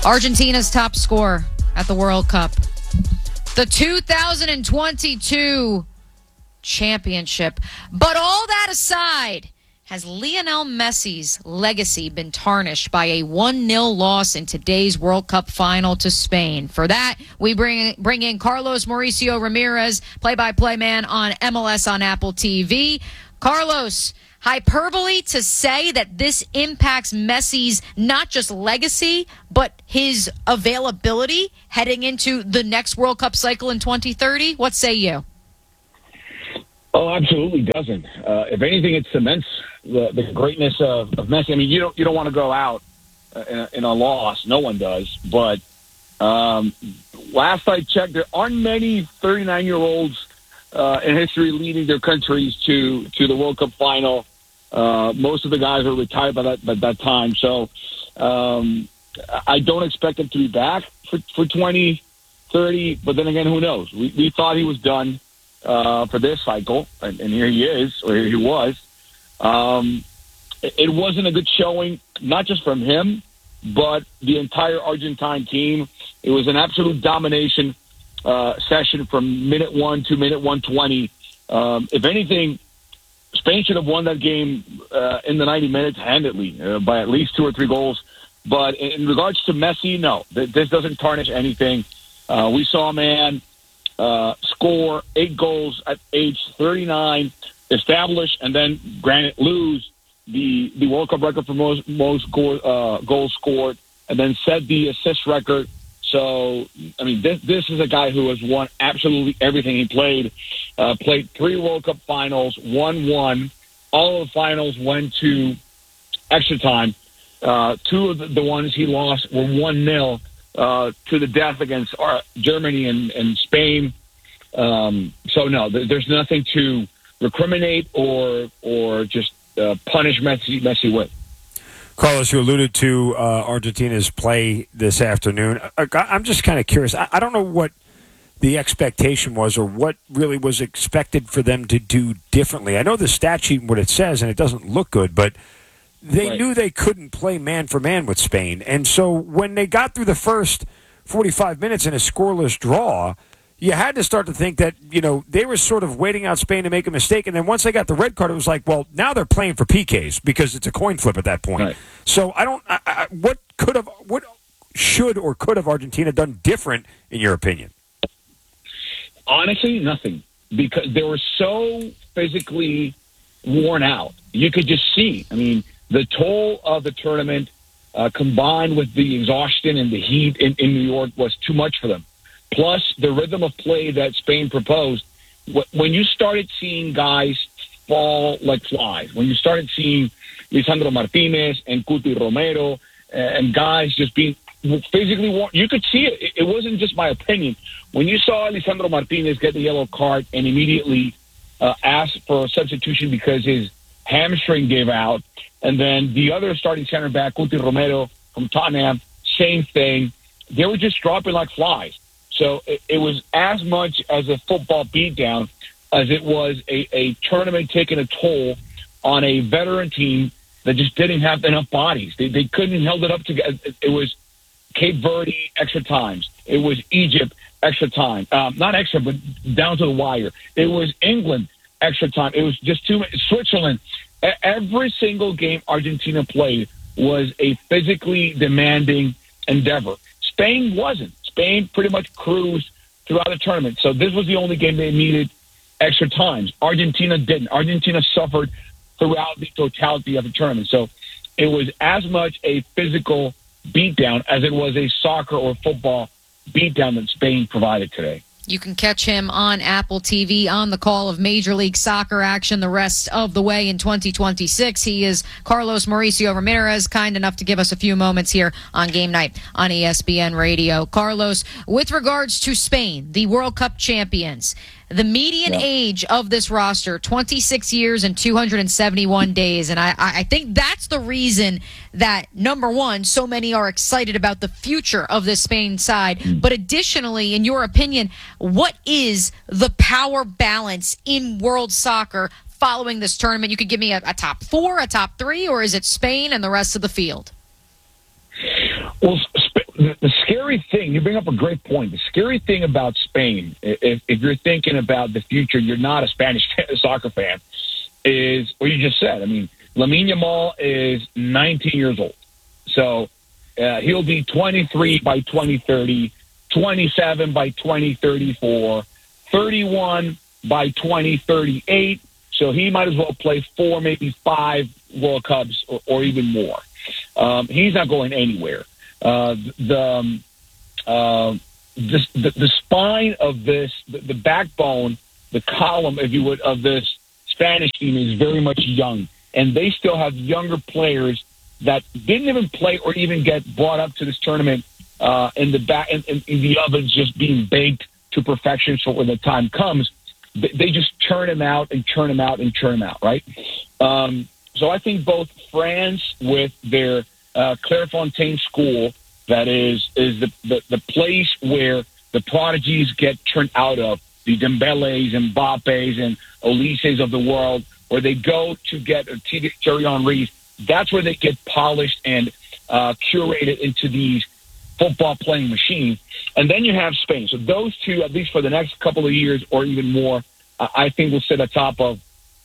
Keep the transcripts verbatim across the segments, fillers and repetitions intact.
Argentina's top scorer at the World Cup. The two thousand twenty-two championship. But all that aside, has Lionel Messi's legacy been tarnished by a one nil loss in today's World Cup final to Spain? For that, we bring bring in Carlos Mauricio Ramirez, play-by-play man on M L S on Apple T V. Carlos, hyperbole to say that this impacts Messi's not just legacy, but his availability heading into the next World Cup cycle in twenty thirty? What say you? Oh, absolutely doesn't. Uh, if anything, it cements the, the greatness of, of Messi. I mean, you don't you don't want to go out in a, in a loss. No one does. But um, last I checked, there aren't many thirty-nine-year-olds uh, in history leading their countries to, to the World Cup final. Uh, most of the guys are retired by that by that time. So um, I don't expect him to be back for, for twenty thirty. But then again, who knows? We, we thought he was done Uh, for this cycle, and, and here he is, or here he was. Um, it, it wasn't a good showing, not just from him, but the entire Argentine team. It was an absolute domination uh, session from minute one to minute one twenty. Um, if anything, Spain should have won that game uh, in the ninety minutes handedly uh, by at least two or three goals. But in, in regards to Messi, no, th- this doesn't tarnish anything. Uh, we saw a man Uh, score eight goals at age thirty-nine, establish, and then, granted, lose the the World Cup record for most most goal, uh, goals scored, and then set the assist record. So, I mean, this this is a guy who has won absolutely everything he played. Uh, played three World Cup finals, won one. All of the finals went to extra time. Uh, two of the, the ones he lost were one nil. Uh, to the death against uh, Germany and, and Spain. Um, so, no, th- there's nothing to recriminate or or just uh, punish Messi, Messi with. Carlos, you alluded to uh, Argentina's play this afternoon. I- I'm just kind of curious. I-, I don't know what the expectation was or what really was expected for them to do differently. I know the stat sheet and what it says, and it doesn't look good, but they right. knew they couldn't play man-for-man with Spain. And so when they got through the first forty-five minutes in a scoreless draw, you had to start to think that, you know, they were sort of waiting out Spain to make a mistake. And then once they got the red card, it was like, well, now they're playing for P Ks because it's a coin flip at that point. Right. So I don't I, I, what could have, what should or could have Argentina done different, in your opinion? Honestly, nothing. Because they were so physically worn out. You could just see. I mean, the toll of the tournament, uh, combined with the exhaustion and the heat in, in New York, was too much for them. Plus, the rhythm of play that Spain proposed. When you started seeing guys fall like flies, when you started seeing Lisandro Martinez and Cuti Romero and guys just being physically worn, you could see it. It wasn't just my opinion. When you saw Lisandro Martinez get the yellow card and immediately uh, ask for a substitution because his hamstring gave out, and then the other starting center back, Cuti Romero from Tottenham, same thing. They were just dropping like flies. So it, it was as much as a football beatdown as it was a, a tournament taking a toll on a veteran team that just didn't have enough bodies. They, they couldn't hold it up together. It was Cape Verde extra times. It was Egypt extra time. Um, not extra, but down to the wire. It was England extra time. It was just too much. Switzerland. Every single game Argentina played was a physically demanding endeavor. Spain wasn't. Spain pretty much cruised throughout the tournament. So this was the only game they needed extra times. Argentina didn't. Argentina suffered throughout the totality of the tournament. So it was as much a physical beatdown as it was a soccer or football beatdown that Spain provided today. You can catch him on Apple T V on the call of Major League Soccer action the rest of the way in twenty twenty-six. He is Carlos Mauricio Ramirez, kind enough to give us a few moments here on Game Night on E S P N Radio. Carlos, with regards to Spain, the World Cup champions, the median yeah. age of this roster, twenty-six years and two hundred seventy-one days. And I, I think that's the reason that, number one, so many are excited about the future of this Spain side. Mm. But additionally, in your opinion, what is the power balance in world soccer following this tournament? You could give me a, a top four, a top three, or is it Spain and the rest of the field? Well, Sp- the scary thing, you bring up a great point. The scary thing about Spain, if, if you're thinking about the future, you're not a Spanish soccer fan, is what you just said. I mean, Lamine Yamal is nineteen years old. So uh, he'll be twenty-three by twenty thirty, twenty-seven by twenty thirty-four, thirty-one by twenty thirty-eight. So he might as well play four, maybe five World Cups or, or even more. Um, he's not going anywhere. Uh, the, um, uh, the, the the spine of this, the, the backbone, the column, if you would, of this Spanish team is very much young, and they still have younger players that didn't even play or even get brought up to this tournament uh, in the back in, in, in the ovens, just being baked to perfection. So when the time comes, they, they just churn them out and churn them out and churn them out, right? Um, so I think both France with their uh, Clairefontaine school, that is is the, the the place where the prodigies get turned out of, the Dembeles and Mbappes and Olises of the world, where they go to get a Thierry Henry. That's where they get polished and uh, curated into these football-playing machines. And then you have Spain. So those two, at least for the next couple of years or even more, uh, I think will sit atop of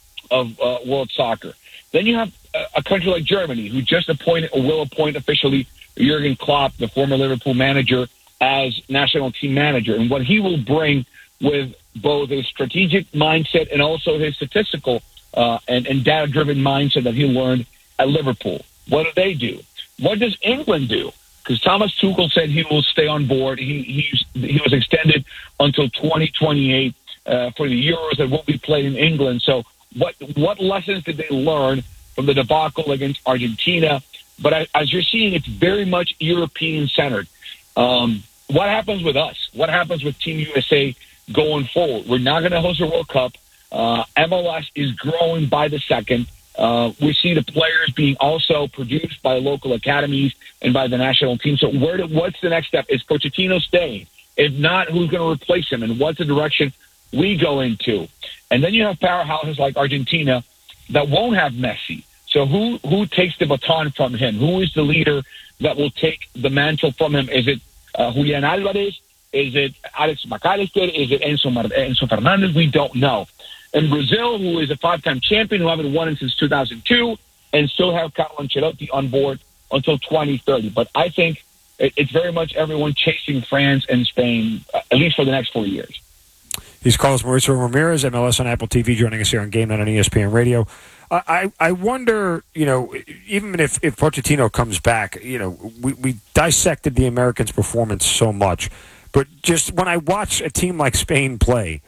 of uh, world soccer. Then you have a, a country like Germany, who just appointed or will appoint officially Jurgen Klopp, the former Liverpool manager, as national team manager. And what he will bring with both his strategic mindset and also his statistical uh, and, and data-driven mindset that he learned at Liverpool. What do they do? What does England do? Because Thomas Tuchel said he will stay on board. He he's, he was extended until twenty twenty-eight uh, for the Euros that will be played in England. So what what lessons did they learn from the debacle against Argentina? But as you're seeing, it's very much European-centered. Um, what happens with us? What happens with Team U S A going forward? We're not going to host a World Cup. Uh, M L S is growing by the second. Uh, we see the players being also produced by local academies and by the national team. So where do, what's the next step? Is Pochettino staying? If not, who's going to replace him? And what's the direction we go into? And then you have powerhouses like Argentina that won't have Messi. So who who takes the baton from him? Who is the leader that will take the mantle from him? Is it uh, Julian Alvarez? Is it Alex McAllister? Is it Enzo, Mar- Enzo Fernandez? We don't know. And Brazil, who is a five-time champion, who haven't won it since two thousand two, and still have Carlo Ancelotti on board until twenty thirty. But I think it's very much everyone chasing France and Spain, at least for the next four years. He's Carlos Mauricio Ramirez, M L S on Apple T V, joining us here on Game Night on E S P N Radio. I, I wonder, you know, even if, if Pochettino comes back, you know, we, we dissected the Americans' performance so much. But just when I watch a team like Spain play,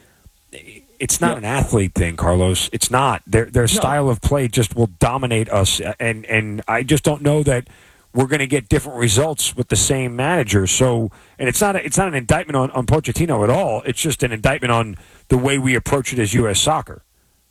it's not no. an athlete thing, Carlos. It's not. Their their no. style of play just will dominate us. And, and I just don't know that we're going to get different results with the same manager. So, and it's not a, it's not an indictment on, on Pochettino at all. It's just an indictment on the way we approach it as U S soccer.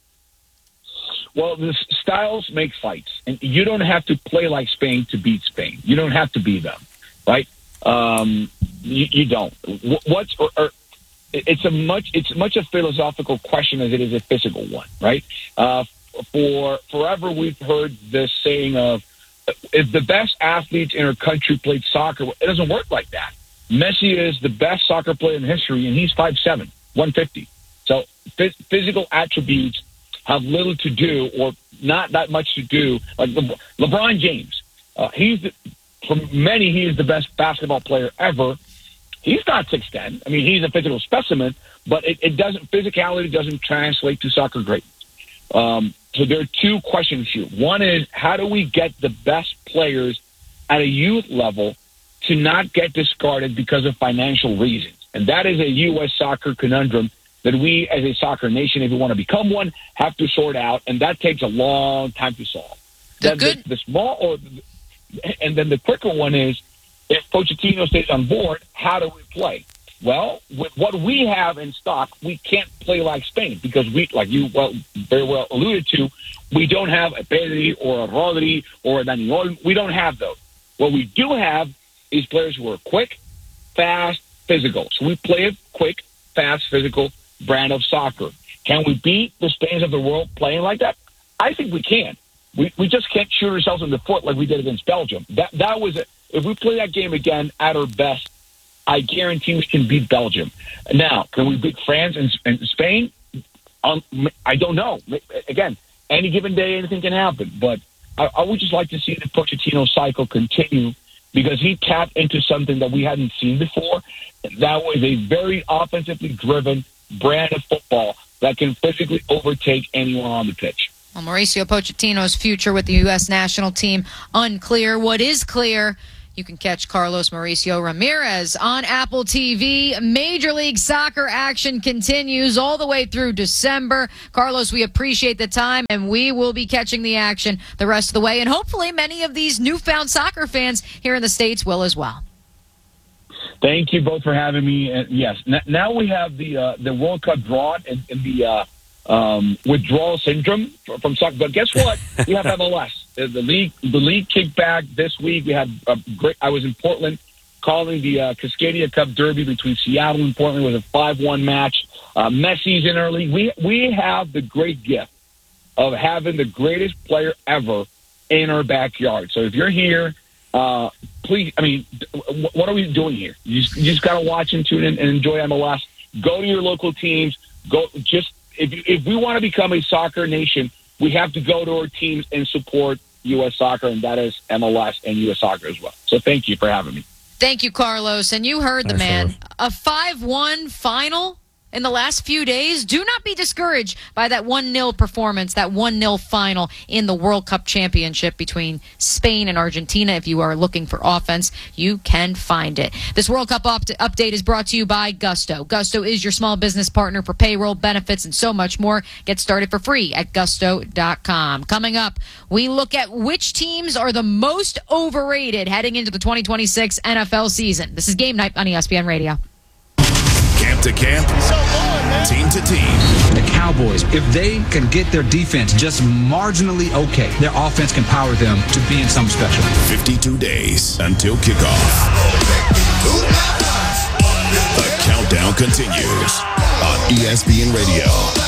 Well, the styles make fights, and you don't have to play like Spain to beat Spain. You don't have to be them, right? Um, you, you don't. What's or, or it's a much it's much a philosophical question as it is a physical one, right? Uh, for forever, we've heard this saying of, if the best athletes in our country played soccer, it doesn't work like that. Messi is the best soccer player in history, and he's five seven, one fifty. So phys- physical attributes have little to do, or not that much to do. Like Le- LeBron James, uh, he's the, for many, he is the best basketball player ever. He's not six ten. I mean, he's a physical specimen, but it, it doesn't. Physicality doesn't translate to soccer greatness. Um, so there are two questions here. One is, how do we get the best players at a youth level to not get discarded because of financial reasons? And that is a U S soccer conundrum that we, as a soccer nation, if we want to become one, have to sort out, and that takes a long time to solve. The then good- the, the small, or and then the quicker one is, if Pochettino stays on board, how do we play? Well, with what we have in stock, we can't play like Spain because we, like you well, very well alluded to, we don't have a Pedri or a Rodri or a Daniel. We don't have those. What we do have is players who are quick, fast, physical. So we play a quick, fast, physical brand of soccer. Can we beat the Spains of the world playing like that? I think we can. We we just can't shoot ourselves in the foot like we did against Belgium. That that was a if we play that game again at our best, I guarantee we can beat Belgium. Now, can we beat France and, and Spain? Um, I don't know. Again, any given day, anything can happen. But I, I would just like to see the Pochettino cycle continue because he tapped into something that we hadn't seen before. That was a very offensively driven brand of football that can physically overtake anyone on the pitch. Well, Mauricio Pochettino's future with the U S national team unclear. What is clear, you can catch Carlos Mauricio Ramirez on Apple T V. Major League Soccer action continues all the way through December. Carlos, we appreciate the time, and we will be catching the action the rest of the way. And hopefully many of these newfound soccer fans here in the States will as well. Thank you both for having me. And yes, n- now we have the uh, the World Cup drawn and, and the uh, um, withdrawal syndrome from, from soccer. But guess what? We have M L S. The, the league the league kicked back this week. We had a great. I was in Portland calling the uh, Cascadia Cup Derby between Seattle and Portland. It was a five one match. Uh, Messi's in our league. We we have the great gift of having the greatest player ever in our backyard. So if you're here. Uh, please, I mean, what are we doing here? You just, you just got to watch and tune in and enjoy M L S. Go to your local teams. Go just if you, if we want to become a soccer nation, we have to go to our teams and support U S soccer, and that is M L S and U S soccer as well. So thank you for having me. Thank you, Carlos. And you heard the Thanks, man. Carlos. A five one final in the last few days. Do not be discouraged by that one nil performance, that one nil final in the World Cup Championship between Spain and Argentina. If you are looking for offense, you can find it. This World Cup op- update is brought to you by Gusto. Gusto is your small business partner for payroll, benefits, and so much more. Get started for free at gusto dot com. Coming up, we look at which teams are the most overrated heading into the twenty twenty-six N F L season. This is Game Night on E S P N Radio. Camp to camp, team to team. The Cowboys, if they can get their defense just marginally okay, their offense can power them to being something special. fifty-two days until kickoff. The countdown continues on E S P N Radio.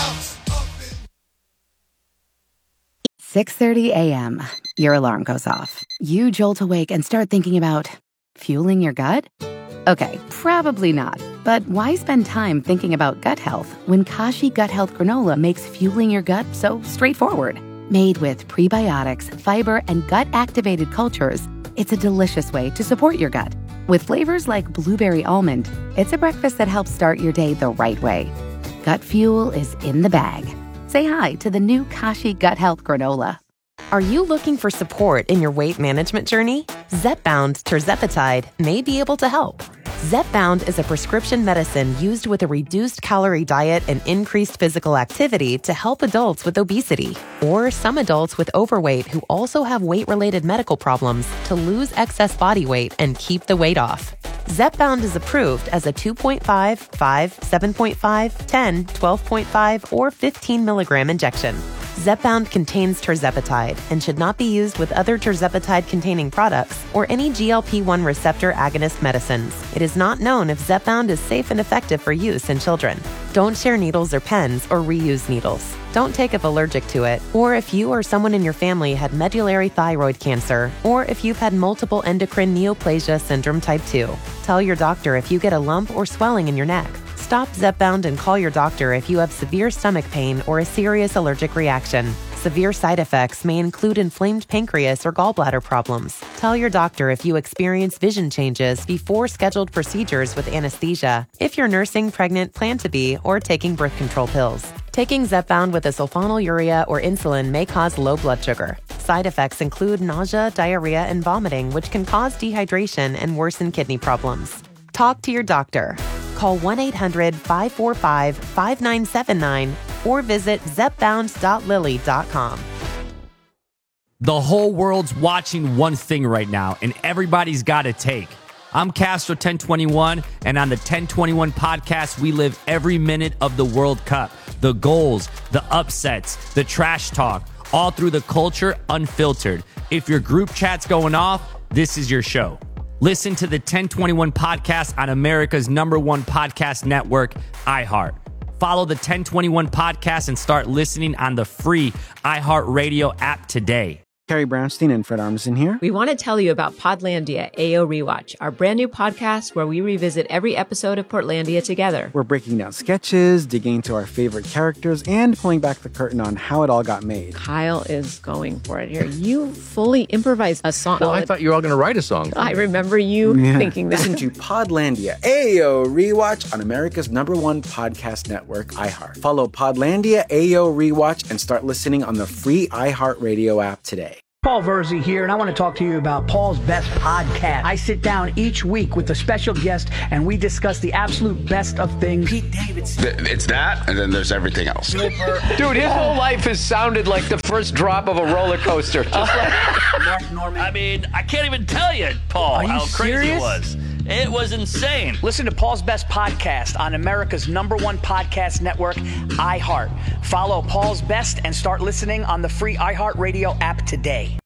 six thirty a.m. Your alarm goes off. You jolt awake and start thinking about fueling your gut? Okay, probably not. But why spend time thinking about gut health when Kashi Gut Health Granola makes fueling your gut so straightforward? Made with prebiotics, fiber, and gut-activated cultures, it's a delicious way to support your gut. With flavors like blueberry almond, it's a breakfast that helps start your day the right way. Gut fuel is in the bag. Say hi to the new Kashi Gut Health Granola. Are you looking for support in your weight management journey? Zepbound tirzepatide may be able to help. Zepbound is a prescription medicine used with a reduced calorie diet and increased physical activity to help adults with obesity or some adults with overweight who also have weight-related medical problems to lose excess body weight and keep the weight off. Zepbound is approved as a two point five, five, seven point five, ten, twelve point five, or fifteen milligram injection. Zepbound contains tirzepatide and should not be used with other tirzepatide-containing products or any G L P one receptor agonist medicines. It is not known if Zepbound is safe and effective for use in children. Don't share needles or pens or reuse needles. Don't take if allergic to it, or if you or someone in your family had medullary thyroid cancer, or if you've had multiple endocrine neoplasia syndrome type two. Tell your doctor if you get a lump or swelling in your neck. Stop Zepbound and call your doctor if you have severe stomach pain or a serious allergic reaction. Severe side effects may include inflamed pancreas or gallbladder problems. Tell your doctor if you experience vision changes before scheduled procedures with anesthesia, if you're nursing, pregnant, plan to be, or taking birth control pills. Taking Zepbound with a sulfonylurea or insulin may cause low blood sugar. Side effects include nausea, diarrhea, and vomiting, which can cause dehydration and worsen kidney problems. Talk to your doctor. Call one eight hundred, five four five, five nine seven nine or visit zepbound dot lilly dot com. The whole world's watching one thing right now, and everybody's got a take. I'm Castro ten twenty-one, and on the ten twenty-one podcast, we live every minute of the World Cup. The goals, the upsets, the trash talk, all through the culture unfiltered. If your group chat's going off, this is your show. Listen to the ten twenty-one podcast on America's number one podcast network, iHeart. Follow the ten twenty-one podcast and start listening on the free iHeartRadio app today. Carrie Brownstein and Fred Armisen here. We want to tell you about Podlandia A O Rewatch, our brand new podcast where we revisit every episode of Portlandia together. We're breaking down sketches, digging into our favorite characters, and pulling back the curtain on how it all got made. Kyle is going for it here. You fully improvised a song. Well, I thought you were all going to write a song. I remember you Yeah. thinking that. Listen to Podlandia A O Rewatch on America's number one podcast network, iHeart. Follow Podlandia A O Rewatch and start listening on the free iHeartRadio app today. Paul Verzi here, and I want to talk to you about Paul's Best Podcast. I sit down each week with a special guest, and we discuss the absolute best of things. Pete Davidson. It's that, and then there's everything else. Dude, his whole life has sounded like the first drop of a roller coaster. Just like Mark Norman. I mean, I can't even tell you, Paul, Are you how crazy serious? it was. It was insane. Listen to Paul's Best Podcast on America's number one podcast network, iHeart. Follow Paul's Best and start listening on the free iHeartRadio app today.